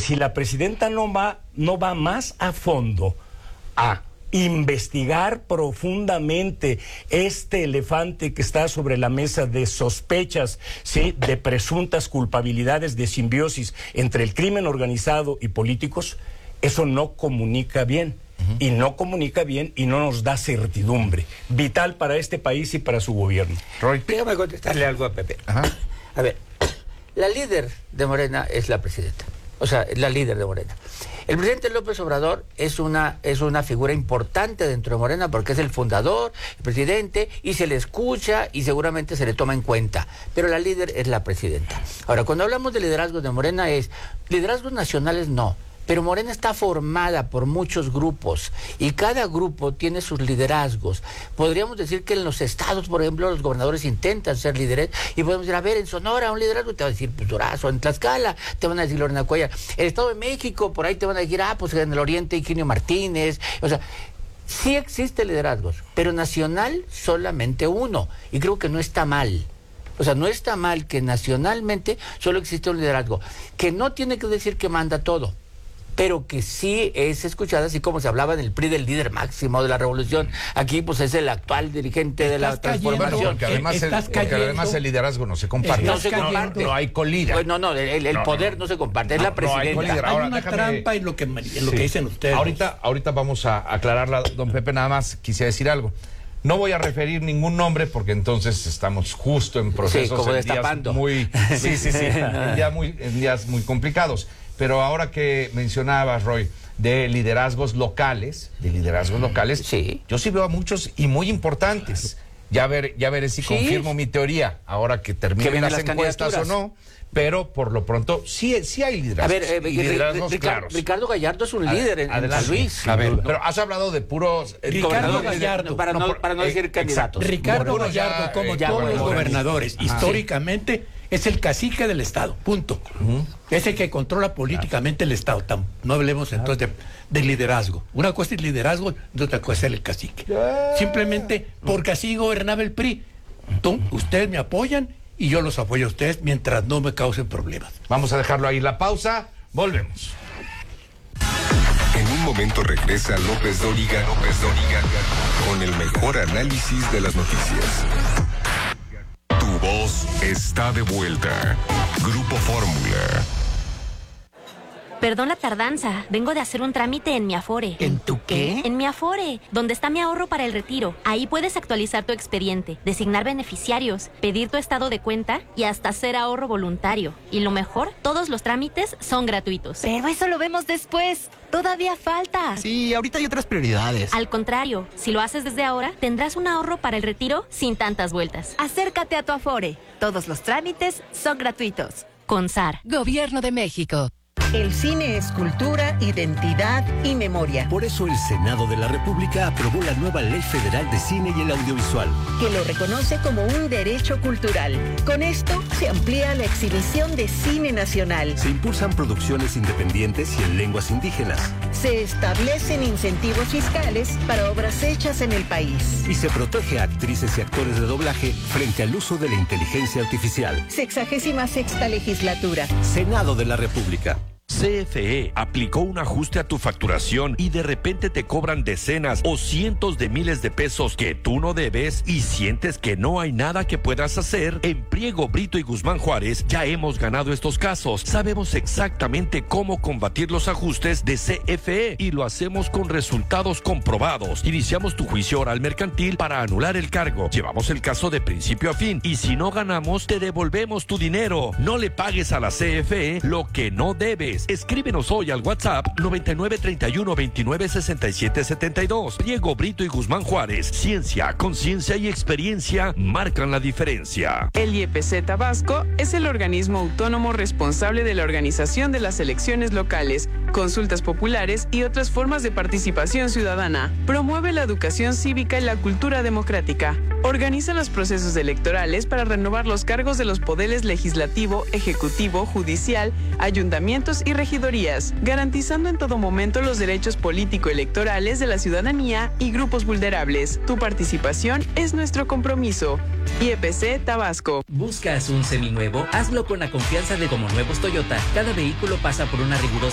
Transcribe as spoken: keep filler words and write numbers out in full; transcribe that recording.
si la presidenta no va, no va más a fondo a investigar profundamente este elefante que está sobre la mesa de sospechas, ¿sí?, de presuntas culpabilidades de simbiosis entre el crimen organizado y políticos, eso no comunica bien. Uh-huh. Y no comunica bien y no nos da certidumbre vital para este país y para su gobierno. Roy, déjame contestarle algo a Pepe. Ajá. A ver, la líder de Morena es la presidenta. O sea, la líder de Morena. El presidente López Obrador es una, es una figura importante dentro de Morena porque es el fundador, el presidente, y se le escucha y seguramente se le toma en cuenta. Pero la líder es la presidenta. Ahora, cuando hablamos de liderazgos de Morena es, liderazgos nacionales no. Pero Morena está formada por muchos grupos y cada grupo tiene sus liderazgos. Podríamos decir que en los estados, por ejemplo, los gobernadores intentan ser líderes y podemos decir, a ver, en Sonora un liderazgo te va a decir pues, Durazo, en Tlaxcala te van a decir Lorena Cuellar, el Estado de México, por ahí te van a decir, ah, pues en el Oriente Higinio Martínez. O sea, sí existe liderazgos, pero nacional solamente uno y creo que no está mal. O sea, no está mal que nacionalmente solo existe un liderazgo, que no tiene que decir que manda todo, pero que sí es escuchada, así como se hablaba del P R I del líder máximo de la revolución. Aquí pues es el actual dirigente de la transformación. Porque además, el, porque además el liderazgo no se comparte. No se comparte. No hay colíder. Pues no, no, el, el no, poder no. no se comparte, es no, la presidenta. No hay, hay Ahora, una déjame... trampa en lo que, en lo sí. que dicen ustedes. Ahorita, ahorita vamos a aclararla, don Pepe, nada más quisiera decir algo. No voy a referir ningún nombre porque entonces estamos justo en procesos, sí, como en destapando. días muy, sí, sí, sí, en días muy, en días muy complicados. Pero ahora que mencionabas, Roy, de liderazgos locales, de liderazgos locales, sí. Yo sí veo a muchos y muy importantes. Ya ver, ya veré si sí. confirmo mi teoría ahora que terminen las, las encuestas o no. Pero por lo pronto sí, sí hay liderazgos. A ver, eh, liderazgos Ricardo, claros. Ricardo Gallardo es un Ad, líder en, en San Luis. A ver, pero has hablado de puros eh, Ricardo Gallardo, para no, para no eh, decir candidatos. Ricardo Gallardo, ya, como eh, todos los gobernadores, ah, históricamente sí. es el cacique del Estado, punto. Uh-huh. Es el que controla políticamente claro. el Estado. Tam, no hablemos claro. entonces de, de liderazgo. Una cosa es liderazgo y otra cosa es el cacique. Yeah. Simplemente porque así gobernaba el P R I. Tú, ustedes me apoyan y yo los apoyo a ustedes mientras no me causen problemas. Vamos a dejarlo ahí, la pausa, volvemos. En un momento regresa López Dóriga, López Dóriga, con el mejor análisis de las noticias. Tu voz está de vuelta. Grupo Fórmula. Perdón la tardanza, vengo de hacer un trámite en mi Afore. ¿En tu qué? En mi Afore, donde está mi ahorro para el retiro. Ahí puedes actualizar tu expediente, designar beneficiarios, pedir tu estado de cuenta y hasta hacer ahorro voluntario. Y lo mejor, todos los trámites son gratuitos. Pero eso lo vemos después. Todavía falta. Sí, ahorita hay otras prioridades. Al contrario, si lo haces desde ahora, tendrás un ahorro para el retiro sin tantas vueltas. Acércate a tu Afore. Todos los trámites son gratuitos. Con S A R. Gobierno de México. El cine es cultura, identidad y memoria. Por eso el Senado de la República aprobó la nueva Ley Federal de Cine y el Audiovisual, que lo reconoce como un derecho cultural. Con esto se amplía la exhibición de cine nacional. Se impulsan producciones independientes y en lenguas indígenas. Se establecen incentivos fiscales para obras hechas en el país. Y se protege a actrices y actores de doblaje frente al uso de la inteligencia artificial. Sexagésima sexta legislatura. Senado de la República. C F E aplicó un ajuste a tu facturación y de repente te cobran decenas o cientos de miles de pesos que tú no debes y sientes que no hay nada que puedas hacer. En Priego, Brito y Guzmán Juárez ya hemos ganado estos casos. Sabemos exactamente cómo combatir los ajustes de C F E y lo hacemos con resultados comprobados. Iniciamos tu juicio oral mercantil para anular el cargo. Llevamos el caso de principio a fin y si no ganamos te devolvemos tu dinero. No le pagues a la C F E lo que no debes. Escríbenos hoy al WhatsApp noventa y nueve, treinta y uno, veintinueve, sesenta y siete, setenta y dos. Priego, Brito y Guzmán Juárez. Ciencia, conciencia y experiencia marcan la diferencia. El I E P C Tabasco es el organismo autónomo responsable de la organización de las elecciones locales, consultas populares y otras formas de participación ciudadana. Promueve la educación cívica y la cultura democrática. Organiza los procesos electorales para renovar los cargos de los poderes legislativo, ejecutivo, judicial, ayuntamientos y regidorías, garantizando en todo momento los derechos político-electorales de la ciudadanía y grupos vulnerables. Tu participación es nuestro compromiso. I E P C Tabasco. ¿Buscas un seminuevo? Hazlo con la confianza de Como Nuevos Toyota. Cada vehículo pasa por una rigurosa